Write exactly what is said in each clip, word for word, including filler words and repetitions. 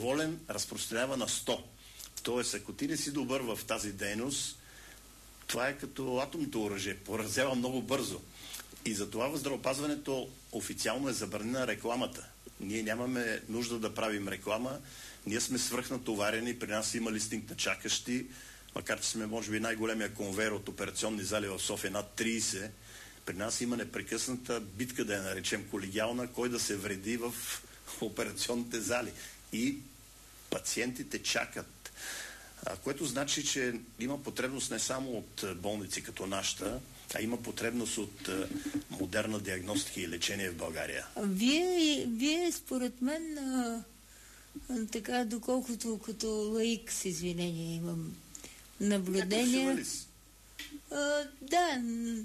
волен разпространява на сто. Тоест, ако ти не си добър в тази дейност, това е като атомното оръжие, поразява много бързо. И затова в здравеопазването официално е забранена рекламата. Ние нямаме нужда да правим реклама, ние сме свръхнатоварени, при нас има листинг на чакащи, макар че сме може би най-големия конвейер от операционни зали в София, над трийсет. При нас има непрекъсната битка, да я наречем колегиална, кой да се вреди в операционните зали. И пациентите чакат. А, което значи, че има потребност не само от болници като нашата, а има потребност от а, модерна диагностика и лечение в България. Вие, вие според мен, а, а, така, доколкото като лаик, с извинение, имам наблюдения. А, да,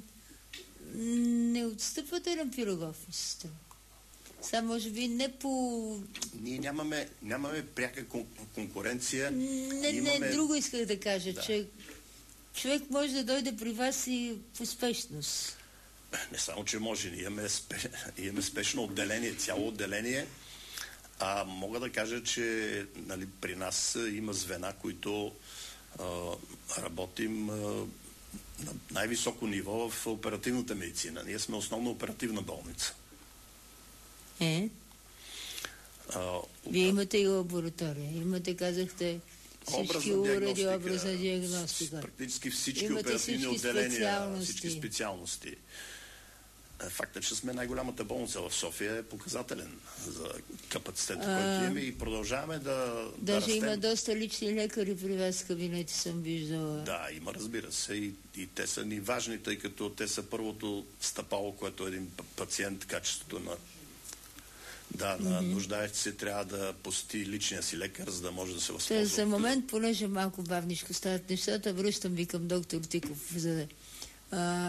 не отстъпвате на Пирогов, ми се струва. Само може би не по... Ние нямаме, нямаме пряка кон- конкуренция. Не, имаме... не, друго исках да кажа, да. че човек може да дойде при вас и по спешност. Не само, че може. Имаме, спе... имаме спешно отделение, цяло отделение. А мога да кажа, че нали, при нас има звена, които а, работим а, на най-високо ниво в оперативната медицина. Ние сме основно оперативна болница. Е? А, Вие имате и лаборатория. Имате, казахте, всички уреди, образна диагностика. Практически всички имате оперативни всички отделения, специалности. всички специалности. Фактът, че сме най-голямата болница в София е показателен за капацитета, а, който имаме и продължаваме да, даже да растем. има доста лични лекари при вас в кабинети, съм виждала. Да, има, разбира се. И, и те са ни важни, тъй като те са първото стъпало, което един пациент, качеството на Да, на mm-hmm. нуждаещ се трябва да посети личния си лекар, за да може да се възползва. За момент, понеже малко бавничко стават нещата, връщам ви към доктор Тиков. За да... а,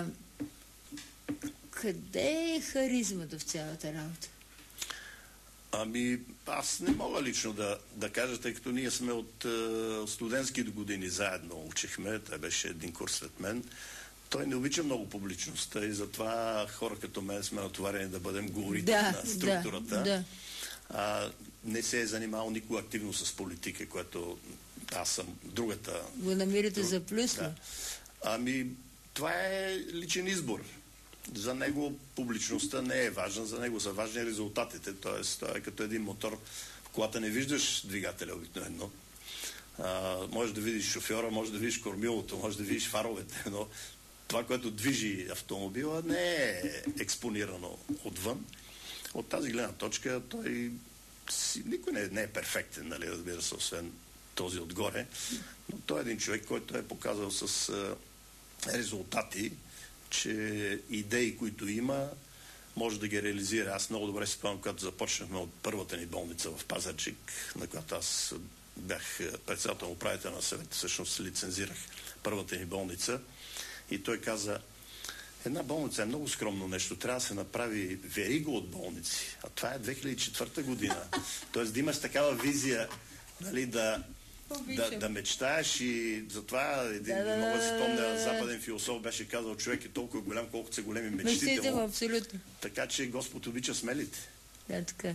къде е харизмата в цялата работа? Ами, аз не мога лично да, да кажа, тъй като ние сме от е, студентски години заедно учихме, той беше един курс след мен. Той не обича много публичността и затова хора като мен сме натоварени да бъдем говорители да, на структурата. Да, да. А, не се е занимавал никога активно с политика, което аз съм другата. Го намирате друг... за плюс ли? Да. Ами, това е личен избор. За него публичността не е важна, за него са важни резултатите. Тоест, той е като един мотор. В колата не виждаш двигателя обикновено. А, може да видиш шофьора, може да видиш кормилото, може да видиш фаровете, но това, което движи автомобила, не е експонирано отвън. От тази гледна точка той си, никой не, не е перфектен, нали, разбира се, освен този отгоре, но той е един човек, който е показал с а, резултати, че идеи, които има, може да ги реализира. Аз много добре си спомням, когато започнахме от първата ни болница в Пазарджик, на която аз бях председател управител на съвет, всъщност лицензирах първата ни болница. И той каза, една болница е много скромно нещо, трябва да се направи верига от болници. А това е две хиляди и четвърта година. Тоест да имаш такава визия, нали, да, да, да мечтаеш и затова един, да, да, мога да си спомня, западен философ беше казал, човек е толкова голям, колкото са големи мечтите му. Мечтите му, абсолютно. Така че Господ обича смелите. Да, така.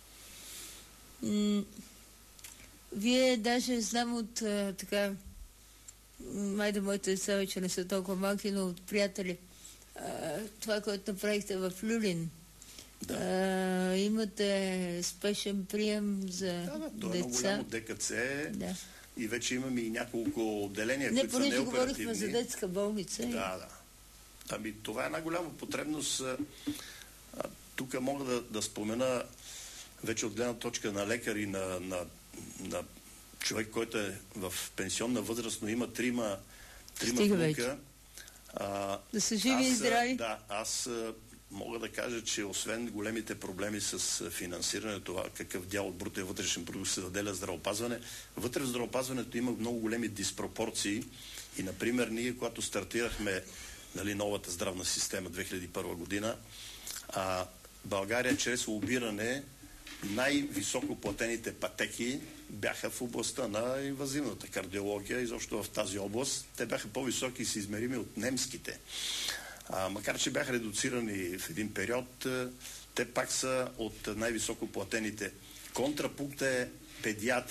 М- Вие даже знам от а, така майде моите деца вече не са толкова малки, но от приятели. А, това, което направихте в Люлин, да. а, имате спешен прием за да, да, това деца. е много голямо ДКЦ да. И вече имаме и няколко отделения, не, които са неоперативни. Не, понеже говорихме за детска болница. Да, и... да. Ами това е една голяма потребност. А, тук мога да, да спомена вече от гледна точка на лекар и на, на, на човек, който е в пенсионна възраст, но има трима, трима внука. А, да са живи и здрави. Да, аз а, мога да кажа, че освен големите проблеми с финансиране, това какъв дял от брутния вътрешен продукт се заделя здравеопазване, вътре в здравеопазването има много големи диспропорции и, например, ние, когато стартирахме, нали, новата здравна система две хиляди и първа година, а, България чрез лобиране най-високо платените пътеки бяха в областта на инвазивната кардиология, изобщо в тази област. Те бяха по-високи и се измерими от немските. А, макар че бяха редуцирани в един период, те пак са от най-високо платените. Контрапункт е педиатрия.